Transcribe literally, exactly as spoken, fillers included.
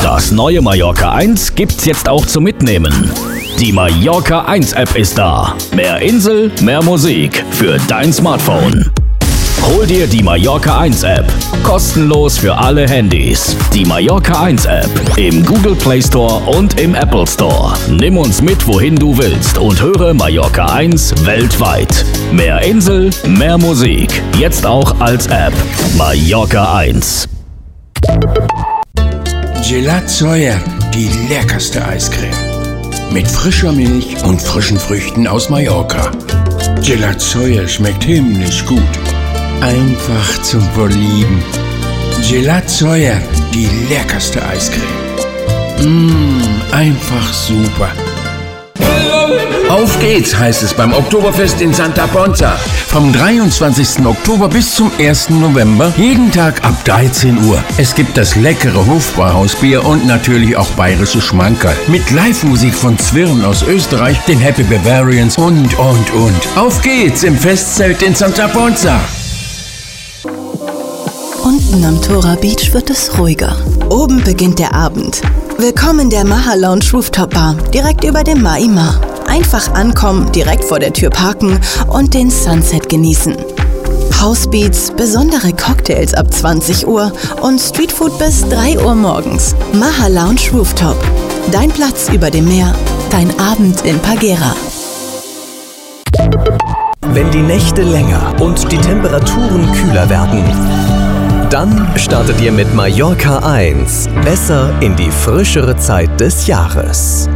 Das neue Mallorca eins gibt's jetzt auch zum Mitnehmen. Die Mallorca eins App ist da. Mehr Insel, mehr Musik für dein Smartphone. Hol dir die Mallorca eins App. Kostenlos für alle Handys. Die Mallorca eins App im Google Play Store und im Apple Store. Nimm uns mit, wohin du willst und höre Mallorca eins weltweit. Mehr Insel, mehr Musik. Jetzt auch als App. Mallorca eins. Gelat Sawyer, die leckerste Eiscreme. Mit frischer Milch und frischen Früchten aus Mallorca. Gelat Sawyer schmeckt himmlisch gut. Einfach zum Verlieben. Gelat Sawyer, die leckerste Eiscreme. Mmm, einfach super. Auf geht's, heißt es beim Oktoberfest in Santa Ponza. Vom dreiundzwanzigsten Oktober bis zum ersten November, jeden Tag ab dreizehn Uhr. Es gibt das leckere Hofbräuhausbier und natürlich auch bayerische Schmankerl. Mit Live-Musik von Zwirn aus Österreich, den Happy Bavarians und, und, und. Auf geht's im Festzelt in Santa Ponza. Unten am Tora Beach wird es ruhiger. Oben beginnt der Abend. Willkommen in der Maha Lounge Rooftop Bar, direkt über dem Maima. Einfach ankommen, direkt vor der Tür parken und den Sunset genießen. Housebeats, besondere Cocktails ab zwanzig Uhr und Streetfood bis drei Uhr morgens. Maha Lounge Rooftop. Dein Platz über dem Meer, dein Abend in Pagera. Wenn die Nächte länger und die Temperaturen kühler werden, dann startet ihr mit Mallorca eins besser in die frischere Zeit des Jahres.